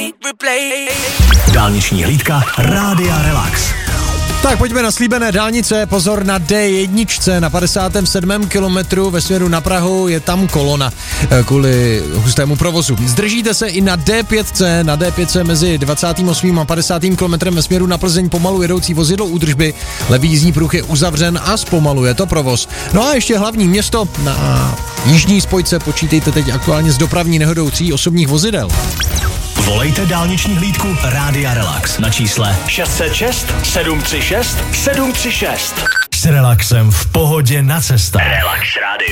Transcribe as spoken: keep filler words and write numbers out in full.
Dálniční hlídka Rádia Relax. Tak pojďme na slíbené dálnice, pozor na D jedna, na padesátém sedmém kilometru ve směru na Prahu je tam kolona kvůli hustému provozu. Zdržíte se i na D pět, na D pět mezi dvacátým osmým a padesátým kilometrem ve směru na Plzeň pomalu jedoucí vozidlo údržby, levý jízdní pruh je uzavřen a zpomaluje to provoz. No a ještě hlavní město, na jižní spojce počítejte teď aktuálně s dopravní nehodou tří osobních vozidel. Volejte dálniční hlídku Rádia Relax na čísle šest set šest sedm tři šest sedm tři šest. S relaxem v pohodě na cestách. Relax Radio.